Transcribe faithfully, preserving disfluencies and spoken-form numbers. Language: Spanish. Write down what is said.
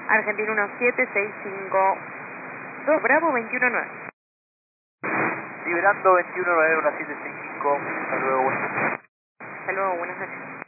Argentina uno siete seis cinco dos Bravo veintiuno nueve. Liberando veintiuno nueve, uno siete seis cinco. Hasta luego, buenas noches. Hasta luego, buenas noches.